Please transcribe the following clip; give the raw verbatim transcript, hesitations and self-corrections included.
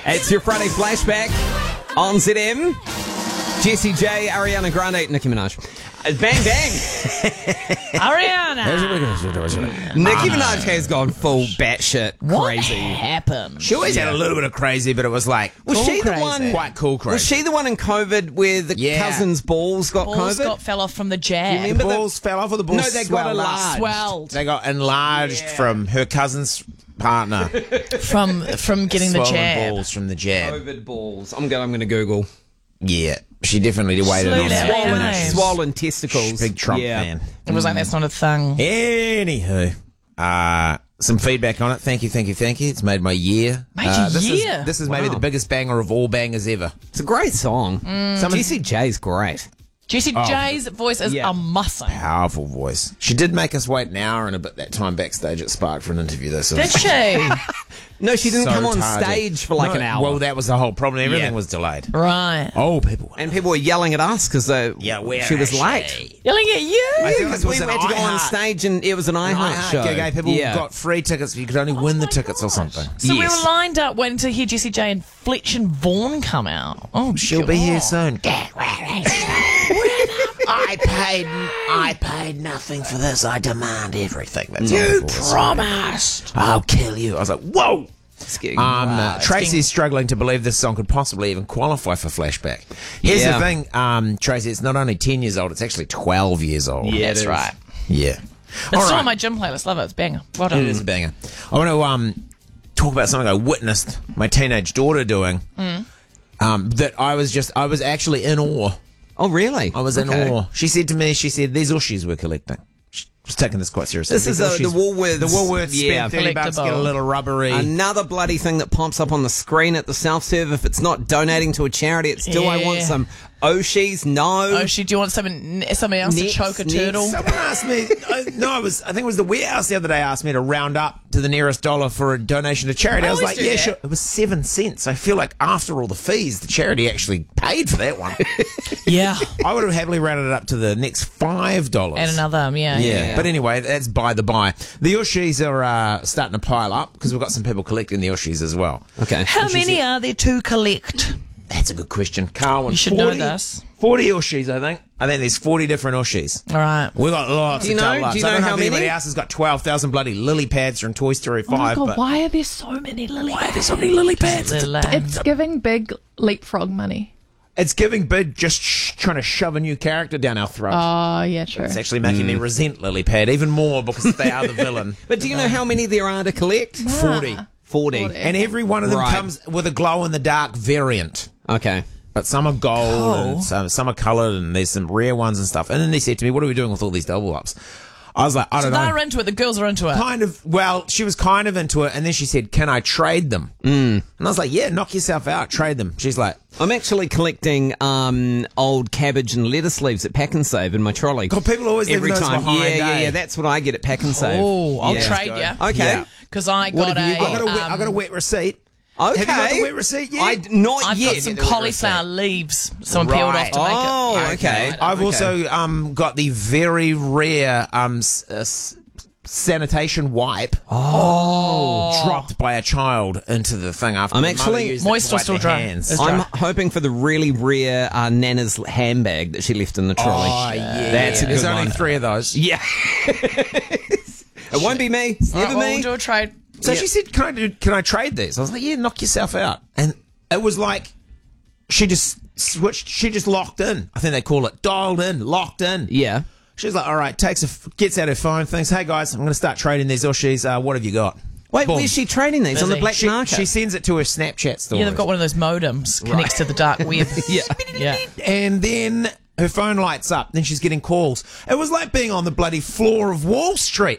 It's your Friday flashback on Z M. Jessie J, Ariana Grande, Nicki Minaj. Uh, bang, bang. Ariana. Nicki Minaj has gone full batshit What crazy. happened? She always had a little bit of crazy, but it was like Was Cool she the crazy. one? quite cool crazy. Was she the one in COVID where the Yeah. cousin's balls got Balls COVID? got fell off from the jab. You the remember balls fell off, or the balls No, they got swelled up? enlarged. Swelled They got enlarged from her cousin's partner. from from getting the Swollen jab. balls from the jab. COVID balls. I'm going. I'm going to Google. Yeah, she definitely waited Slew on that that. man. Swollen, names. swollen testicles. Big Trump yeah. fan. It was like that's not a thing. Anywho, uh, some feedback on it. Thank you, thank you, thank you. It's made my year. Made uh, your this year? Is, this is maybe Wow. the biggest banger of all bangers ever. It's a great song. Mm. Jessie J's great. Jessie J's voice is Yeah. amazing. Powerful voice. She did make us wait an hour and a bit that time backstage at Spark for an interview. This Did she? No, she didn't So come on retarded. stage for like No, an hour. Well, that was the whole problem. Everything Yeah. was delayed. Right. Oh, people. and people were yelling at us because Yeah, where she was is late. she? Yelling at you. I feel Because like it we was an had to go on iHeart- stage and it was an An iHeart iHeart show. gig, eh? People yeah. got free tickets. You could only win the tickets or something. So we Yes. were lined up waiting to hear Jessie J and Fletch and Vaughan come out. Oh, She'll God. be here soon. I paid. I paid nothing for this. I demand everything. That's You all. promised. I'll kill you. I was like, whoa. It's getting Um, uh, wild. Tracy's struggling to believe this song could possibly even qualify for Flashback. Here's Yeah. the thing, um, Tracy, it's not only ten years old, it's actually twelve years old. Yeah, it That's is. right. Yeah. It's All still right. on my gym playlist. Love it. It's a banger. Well It done. is a banger. I want to um, talk about something I witnessed my teenage daughter doing. Mm. Um, that I was just, I was actually in awe. Oh, really? I was in Okay. awe. She said to me, she said, these Ushis we're collecting. She was taking this quite seriously. This is These uh, the Ushis- Woolworths. The Woolworths yeah. spend thirty bucks, get a Collectible. little rubbery. Another bloody thing that pops up on the screen at the self-serve. If it's not donating to a charity, it's do I want Yeah. some Oshis? No. Oh, she, do you want something, something else Next, to choke a next. turtle? Someone asked me, I, no, I was, I think it was the warehouse the other day asked me to round up to the nearest dollar for a donation to charity. I I was always like, do yeah, that. sure. It was seven cents. I feel like after all the fees, the charity actually paid for that one. Yeah. I would have happily rounded it up to the next five dollars. And another, um, yeah. Yeah. Yeah. But anyway, that's by the by. The Ushis are uh, starting to pile up because we've got some people collecting the Ushis as well. Okay. How many are there to collect? That's a good question. Carwin, You should know this. forty Ushis, I think. I think there's forty different Ushis. All right. We've got lots Do you of know- double-ups. do you I don't know know how if anybody many? else has got twelve thousand bloody lily pads from Toy Story Oh my five. god, but why are there so many lily pads? there's so many lily pads. Little, um, It's giving big leapfrog money. It's giving big just sh- trying to shove a new character down our throat. Oh, yeah, true. It's actually making me resent Lilypad even more because they are the villain. But do you know how many there are to collect? forty. Forty. Forty. And every one of them Right. comes with a glow-in-the-dark variant. Okay. But some are gold Oh. and some, some are coloured and there's some rare ones and stuff. And then they said to me, what are we doing with all these double-ups? I was like, I So don't know. they're into it. The girls are into it. Kind of, well, she was kind of into it, and then she said, can I trade them? Mm. And I was like, yeah, knock yourself out, trade them. She's like, I'm actually collecting um, old cabbage and lettuce leaves at Pack and Save in my trolley. God, people always leave Every those time. behind, yeah, yeah, eh? yeah. That's what I get at Pack and Save. Oh, I'll Yeah. trade you. Okay. Yeah. Because I What got have you a. got? I got, a wet, I got a um, wet receipt. Okay. Have you got the wet receipt yet? I, not I've yet. got some The wet cauliflower receipt. leaves. Someone peeled off to make Oh, it. okay. I've Okay. also um, got the very rare um, s- uh, s- sanitation wipe Oh. dropped by a child into the thing after I'm the mother actually- used it Moist to or wipe still their dry? hands. It's I'm dry. hoping for the really rare uh, Nana's handbag that she left in the trolley. Oh, yeah. That's a There's good only one. three of those. Yeah. It won't be me. It's All right, never well, me. we'll do a trade. So Yeah. she said, can I, do, can I trade these? I was like, yeah, knock yourself out. And it was like, she just switched, she just locked in. I think they call it dialed in, locked in. Yeah. She's like, all right, takes a, gets out her phone, thinks, hey guys, I'm going to start trading these Ushis. Uh, what have you got? Wait, Boom. where's she trading these? On the Busy. black She, market? she sends it to her Snapchat story. Yeah, they've got one of those modems connects to the dark web. Yeah. Yeah. And then her phone lights up. Then she's getting calls. It was like being on the bloody floor of Wall Street.